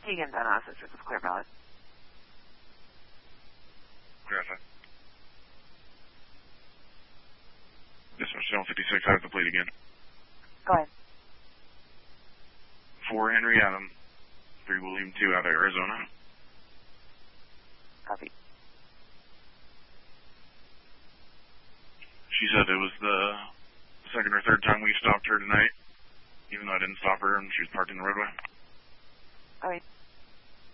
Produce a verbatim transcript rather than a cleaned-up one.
Keegan Donos, District of Clear Valley. Clear outside. Dispatch seven fifty-six, I have the plate again. Go ahead. four Henry Adam, three William two out of Arizona. Copy. She said it was the second or third time we stopped her tonight, even though I didn't stop her and she was parked in the roadway. All right.